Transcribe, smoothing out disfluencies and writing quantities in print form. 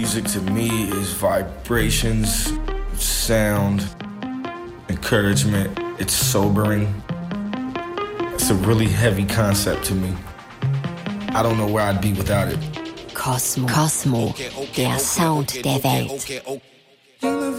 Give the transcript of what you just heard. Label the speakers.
Speaker 1: Music to me is vibrations, sound, encouragement. It's sobering. It's a really heavy concept to me. I don't know where I'd be without it.
Speaker 2: Cosmo, der Sound der Welt.